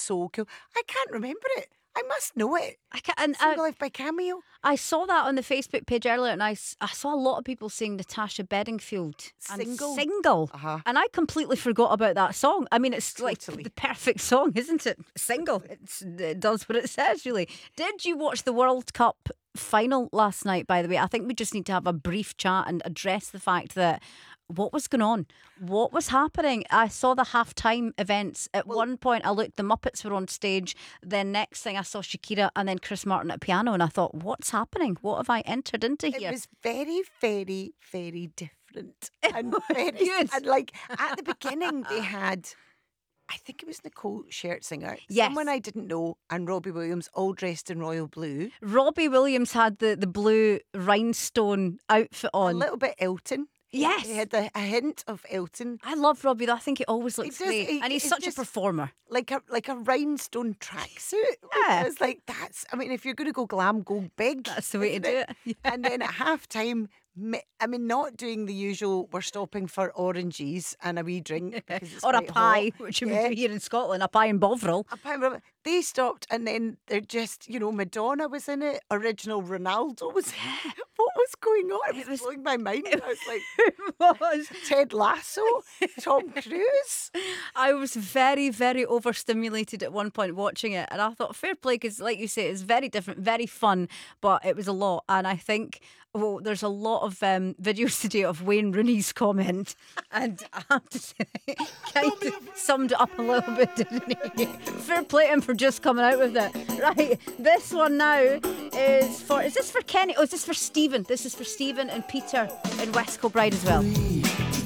so cool. I can't remember it. I must know it. I can't, and Single Life by Cameo. I saw that on the Facebook page earlier, and I saw a lot of people saying Natasha Bedingfield and Single. Uh-huh. And I completely forgot about that song. I mean, it's Totally. like the perfect song, isn't it? Single. It does what it says, really. Did you watch the World Cup final last night, by the way? I think we just need to have a brief chat and address the fact that what was going on? What was happening? I saw the halftime events. At one point, I looked, the Muppets were on stage. Then next thing, I saw Shakira and then Chris Martin at piano. And I thought, what's happening? What have I entered into here? It was very, very, very different. And very Good. And like at the beginning, they had, I think it was Nicole Scherzinger, Yes. someone I didn't know, and Robbie Williams, all dressed in royal blue. Robbie Williams had the blue rhinestone outfit A on. little bit Elton. Yes. He had a hint of Elton. I love Robbie though. I think he always looks does, great. And he's it's such just a performer. Like a rhinestone tracksuit. Yeah. It's like, I mean, if you're going to go glam, go big. That's the way to isn't do it. And then at halftime, I mean, not doing the usual, we're stopping for oranges and a wee drink. Because it's Or a quite pie, hot. which we do here in Scotland, a pie in Bovril. A pie. They stopped, and then they're just, Madonna was in it. Original Ronaldo was in it. What was going on? It was blowing my mind. I was like, Was. Ted Lasso, Tom Cruise. I was very, very overstimulated at one point watching it, and I thought fair play because, like you say, it's very different, very fun, but it was a lot. And I think there's a lot of videos today of Wayne Rooney's comment, and I have to say, kind of summed it up a little bit, didn't he? Fair play to him for just coming out with it. Right, this one now is this for Kenny? Oh, is this for Stephen? This is for Stephen and Peter in West Kilbride as well.